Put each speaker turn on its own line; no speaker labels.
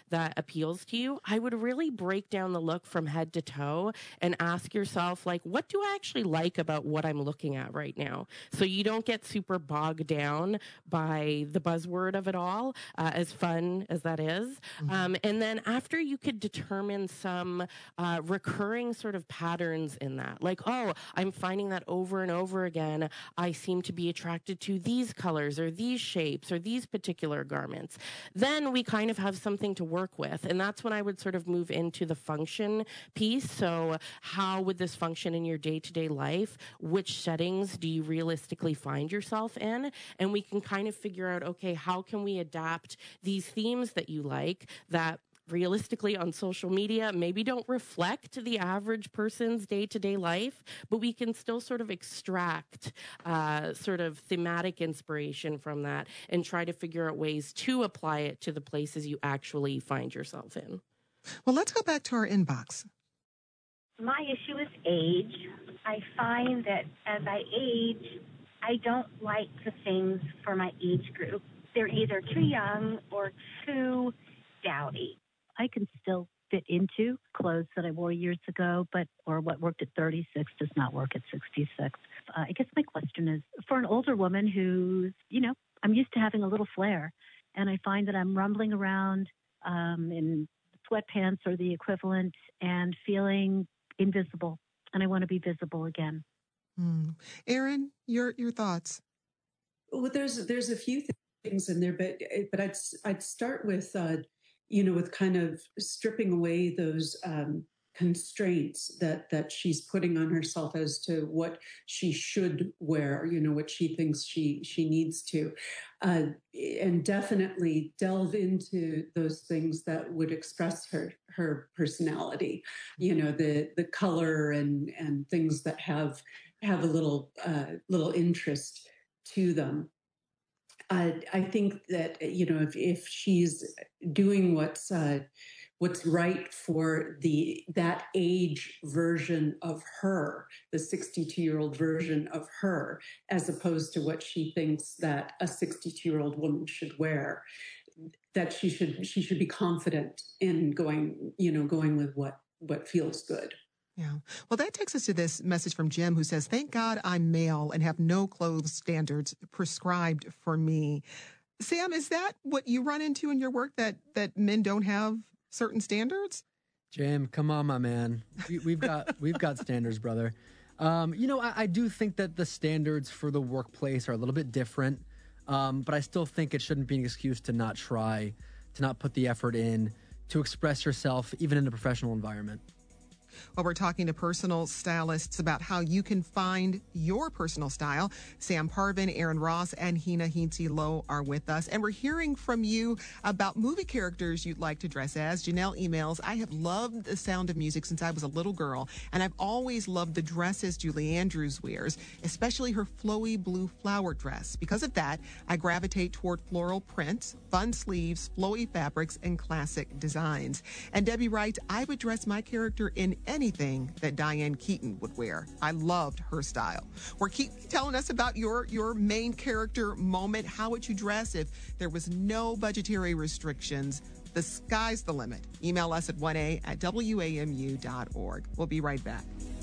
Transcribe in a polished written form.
that appeals to you, I would really break down the look from head to toe and ask yourself, like, what do I actually like about what I'm looking at right now? So you don't get super bogged down by the buzzword of it all, as fun as that is. And then after you could determine some recurring sort of patterns in that, like, oh, I'm finding that over and over again, I seem to be attracted to these colors or these shapes or these particular garments. Then we kind of have something to work with. And that's when I would sort of move into the function piece. So how would this function in your day-to-day life? Which settings do you realistically find yourself in? And we can kind of figure out, okay, how can we adapt these themes that you like that realistically on social media maybe don't reflect the average person's day-to-day life, but we can still sort of extract sort of thematic inspiration from that and try to figure out ways to apply it to the places you actually find yourself in.
Well, let's go back to our inbox.
My issue is age. I find that as I age, I don't like the things for my age group. They're either too young or too dowdy.
I can still fit into clothes that I wore years ago, or what worked at 36 does not work at 66. I guess my question is, for an older woman who's, I'm used to having a little flair, and I find that I'm rumbling around in sweatpants or the equivalent and feeling invisible, and I want to be visible again.
Erin, your thoughts?
Well, there's a few things in there, but I'd start with with kind of stripping away those constraints that she's putting on herself as to what she should wear, what she thinks she needs to, and definitely delve into those things that would express her personality, the color and things that have a little interest to them. I think that, if she's doing what's right for that age version of her, the 62-year-old version of her, as opposed to what she thinks that a 62-year-old woman should wear, that she should be confident in going with what feels good.
Yeah. Well, that takes us to this message from Jim, who says, thank God I'm male and have no clothes standards prescribed for me. Sam, is that what you run into in your work, that men don't have certain standards?
Jim, come on, my man. We've got standards, brother. I do think that the standards for the workplace are a little bit different, but I still think it shouldn't be an excuse to not try, to not put the effort in, to express yourself, even in a professional environment.
Well, we're talking to personal stylists about how you can find your personal style. Sam Parvin, Erin Ross, and Hina Hintze Lowe are with us. And we're hearing from you about movie characters you'd like to dress as. Janelle emails, I have loved The Sound of Music since I was a little girl, and I've always loved the dresses Julie Andrews wears, especially her flowy blue flower dress. Because of that, I gravitate toward floral prints, fun sleeves, flowy fabrics, and classic designs. And Debbie writes, I would dress my character in anything that Diane Keaton would wear. I loved her style. Or keep telling us about your main character moment. How would you dress if there was no budgetary restrictions? The sky's the limit. Email us at 1a@wamu.org. We'll be right back.